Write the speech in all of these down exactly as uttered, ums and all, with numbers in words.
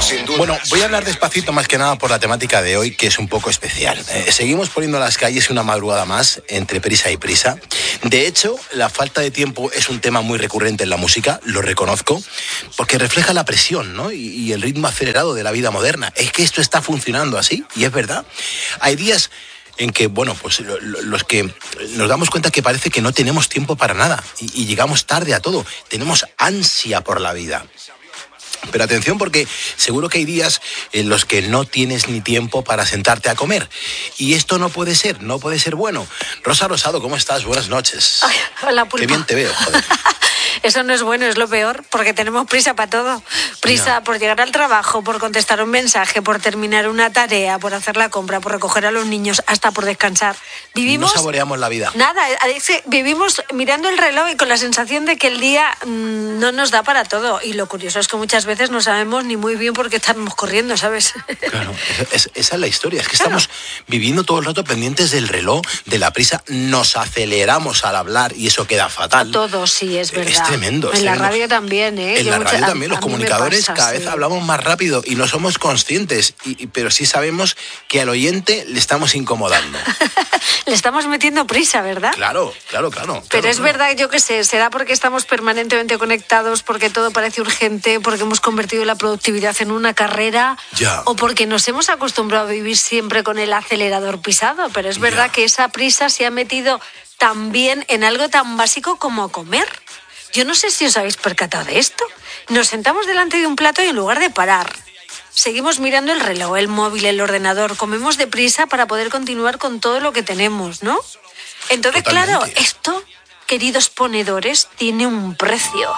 sin duda. Bueno, voy a hablar despacito más que nada por la temática de hoy, que es un poco especial. Eh, seguimos poniendo las calles una madrugada más, entre prisa y prisa. De hecho, la falta de tiempo es un tema muy recurrente en la música, lo reconozco, porque refleja la presión, ¿no? y, y el ritmo acelerado de la vida moderna. Es que esto está funcionando así, y es verdad. Hay días en que, bueno, pues lo, lo, los que nos damos cuenta que parece que no tenemos tiempo para nada y, y llegamos tarde a todo. Tenemos ansia por la vida. Pero atención, porque seguro que hay días en los que no tienes ni tiempo para sentarte a comer. Y esto no puede ser, no puede ser bueno. Rosa Rosado, ¿cómo estás? Buenas noches. Ay, hola, Pulpo. Qué bien te veo, joder. Eso no es bueno, es lo peor, porque tenemos prisa para todo. Prisa no. por llegar al trabajo, por contestar un mensaje, por terminar una tarea, por hacer la compra, por recoger a los niños, hasta por descansar. Vivimos... No saboreamos la vida. Nada, es que vivimos mirando el reloj y con la sensación de que el día mmm, no nos da para todo. Y lo curioso es que muchas veces no sabemos ni muy bien por qué estamos corriendo, ¿sabes? Claro, es, esa es la historia. Es que estamos claro. viviendo todo el rato pendientes del reloj, de la prisa. Nos aceleramos al hablar y eso queda fatal. Todo, sí, es verdad. Es tremendo. En la radio también, ¿eh? En Yo la mucha, radio también, a, los a comunicadores pasa, cada sí. vez hablamos más rápido y no somos conscientes, y, y, pero sí sabemos que al oyente le estamos incomodando. Le estamos metiendo prisa, ¿verdad? Claro, claro, claro. Pero claro, es claro. verdad, yo qué sé, será porque estamos permanentemente conectados, porque todo parece urgente, porque hemos convertido la productividad en una carrera, ya. o porque nos hemos acostumbrado a vivir siempre con el acelerador pisado. Pero es verdad ya. que esa prisa se ha metido también en algo tan básico como comer. Yo no sé si os habéis percatado de esto. Nos sentamos delante de un plato y en lugar de parar, seguimos mirando el reloj, el móvil, el ordenador. Comemos deprisa para poder continuar con todo lo que tenemos, ¿no? Entonces, Totalmente. claro, esto, queridos ponedores, tiene un precio.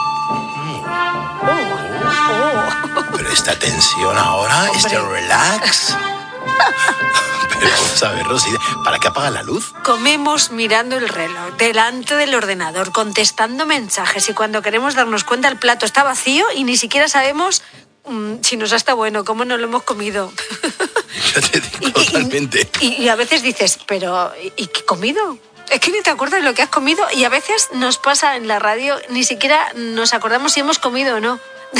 Mm. Oh. Oh. Pero esta tensión ahora, Hombre. este relax... Pero vamos a ver, Rosy, ¿para qué apaga la luz? Comemos mirando el reloj, delante del ordenador, contestando mensajes, y cuando queremos darnos cuenta el plato está vacío y ni siquiera sabemos mmm, si nos ha estado bueno, cómo no lo hemos comido. Ya te digo, y, totalmente. Y, y, y a veces dices, pero ¿y qué he comido? Es que ni te acuerdas de lo que has comido, y a veces nos pasa en la radio, ni siquiera nos acordamos si hemos comido o no.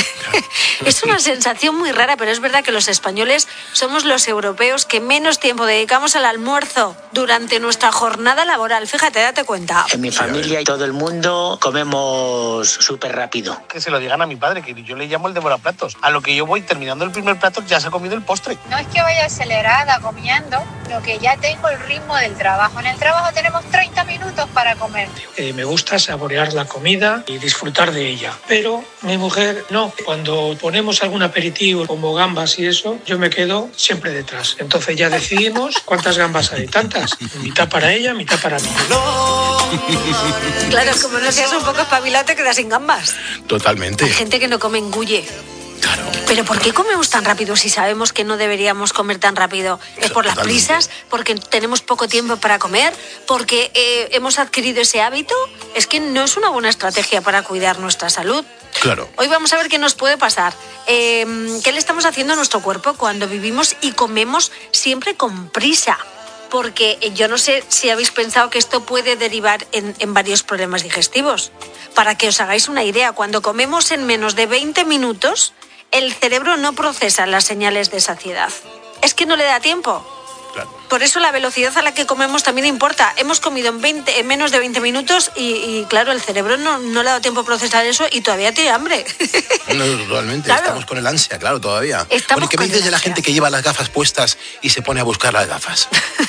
Es una sensación muy rara, pero es verdad que los españoles somos los europeos que menos tiempo dedicamos al almuerzo durante nuestra jornada laboral. Fíjate, date cuenta. En mi familia y todo el mundo comemos súper rápido. Que se lo digan a mi padre, que yo le llamo el devoraplatos. A lo que yo voy terminando el primer plato ya se ha comido el postre. No es que vaya acelerada comiendo, lo que ya tengo el ritmo del trabajo. En el trabajo tenemos treinta minutos para comer. Eh, me gusta saborear la comida y disfrutar de ella, pero mi mujer no. Cuando ponemos algún aperitivo como gambas y eso, yo me quedo siempre detrás. Entonces ya decidimos cuántas gambas hay. Tantas. Mitad para ella, mitad para mí. Claro, como no seas un poco espabilado, te quedas sin gambas. Totalmente. Hay gente que no come engulle. Claro. Pero ¿por qué comemos tan rápido si sabemos que no deberíamos comer tan rápido? ¿Es por las Totalmente. prisas? ¿Porque tenemos poco tiempo para comer? ¿Porque eh, hemos adquirido ese hábito? Es que no es una buena estrategia para cuidar nuestra salud. Claro. Hoy vamos a ver qué nos puede pasar. Eh, ¿Qué le estamos haciendo a nuestro cuerpo cuando vivimos y comemos siempre con prisa? Porque eh, yo no sé si habéis pensado que esto puede derivar en, en varios problemas digestivos. Para que os hagáis una idea, cuando comemos en menos de veinte minutos, el cerebro no procesa las señales de saciedad. Es que no le da tiempo. Claro. Por eso la velocidad a la que comemos también importa. Hemos comido en, veinte, en menos de veinte minutos y, y claro, el cerebro no, no le ha dado tiempo a procesar eso y todavía tiene hambre. No, totalmente. Claro. Estamos con el ansia, claro, todavía. Estamos bueno, ¿qué me dices de la gente que lleva las gafas puestas y se pone a buscar las gafas?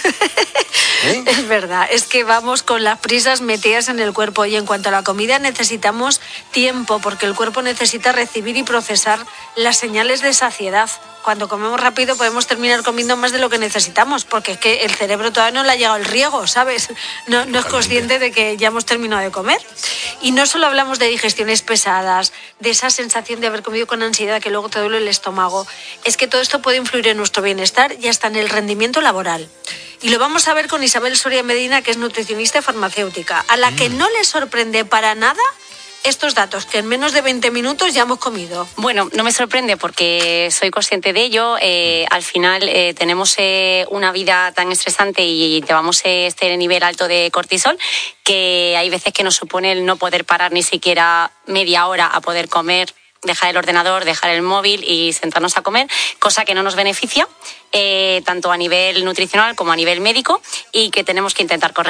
¿Eh? Es verdad, es que vamos con las prisas metidas en el cuerpo, y en cuanto a la comida necesitamos tiempo, porque el cuerpo necesita recibir y procesar las señales de saciedad. Cuando comemos rápido podemos terminar comiendo más de lo que necesitamos, porque es que el cerebro todavía no le ha llegado el riego, ¿sabes? No, no es consciente de que ya hemos terminado de comer. Y no solo hablamos de digestiones pesadas, de esa sensación de haber comido con ansiedad que luego te duele el estómago. Es que todo esto puede influir en nuestro bienestar y hasta en el rendimiento laboral. Y lo vamos a ver con Isabel Soria Medina, que es nutricionista y farmacéutica, a la que no le sorprende para nada estos datos, que en menos de veinte minutos ya hemos comido. Bueno, no me sorprende porque soy consciente de ello. Eh, al final eh, tenemos eh, una vida tan estresante y llevamos eh, este nivel alto de cortisol que hay veces que nos supone el no poder parar ni siquiera media hora a poder comer dejar el ordenador, dejar el móvil y sentarnos a comer, cosa que no nos beneficia, eh, tanto a nivel nutricional como a nivel médico, y que tenemos que intentar corregir.